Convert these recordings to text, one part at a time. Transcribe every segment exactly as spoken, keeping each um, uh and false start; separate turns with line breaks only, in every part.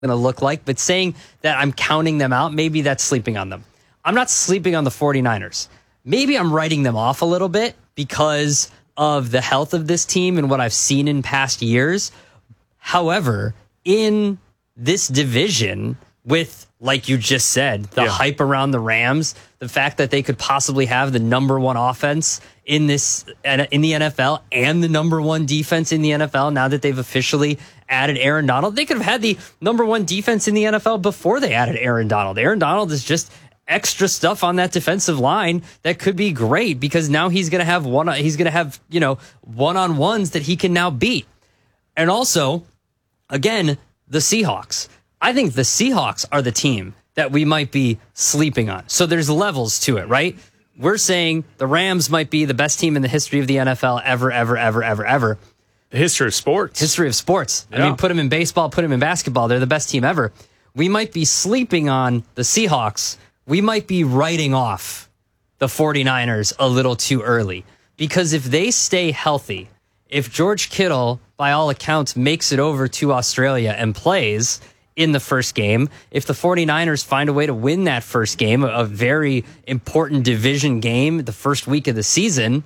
going to look like, but saying that I'm counting them out, maybe that's sleeping on them. I'm not sleeping on the 49ers. Maybe I'm writing them off a little bit because of the health of this team and what I've seen in past years. However, in this division, with, like you just said, the yeah. hype around the Rams, the fact that they could possibly have the number one offense in this in the N F L and the number one defense in the N F L now that they've officially added Aaron Donald. They could have had the number one defense in the N F L before they added Aaron Donald. Aaron Donald is just extra stuff on that defensive line that could be great because now he's going to have one he's going to have, you know, one-on-ones that he can now beat. And also, again, the Seahawks. I think the Seahawks are the team that we might be sleeping on. So there's levels to it, right? We're saying the Rams might be the best team in the history of the N F L ever, ever, ever, ever, ever.
The history of sports.
History of sports. Yeah. I mean, put them in baseball, put them in basketball. They're the best team ever. We might be sleeping on the Seahawks. We might be writing off the 49ers a little too early. Because if they stay healthy, if George Kittle, by all accounts, makes it over to Australia and plays in the first game, if the 49ers find a way to win that first game, a very important division game, the first week of the season,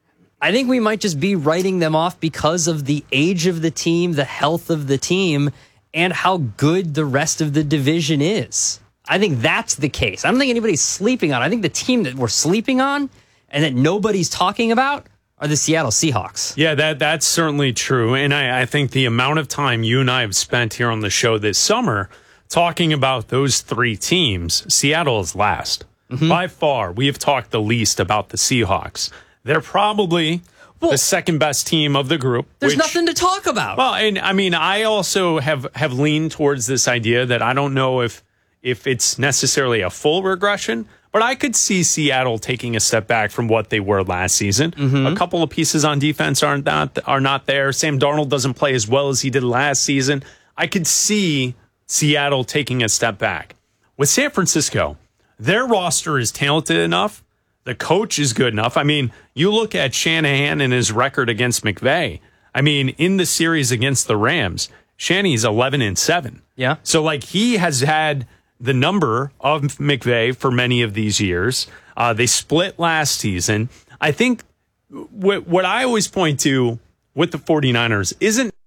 I think we might just be writing them off because of the age of the team, the health of the team, and how good the rest of the division is. I think that's the case. I don't think anybody's sleeping on it. I think the team that we're sleeping on and that nobody's talking about are the Seattle Seahawks.
Yeah, that that's certainly true. And I, I think the amount of time you and I have spent here on the show this summer talking about those three teams, Seattle is last. Mm-hmm. By far, we have talked the least about the Seahawks. They're probably well, the second best team of the group.
There's
which,
nothing to talk about.
Well, and I mean, I also have, have leaned towards this idea that I don't know if if it's necessarily a full regression, but I could see Seattle taking a step back from what they were last season. Mm-hmm. A couple of pieces on defense aren't not, are not there. Sam Darnold doesn't play as well as he did last season. I could see Seattle taking a step back. With San Francisco, their roster is talented enough. The coach is good enough. I mean, you look at Shanahan and his record against McVay. I mean, in the series against the Rams, Shanny's eleven and seven.
Yeah.
So, like, he has had the number of McVay for many of these years. Uh, they split last season. I think what, what I always point to with the 49ers isn't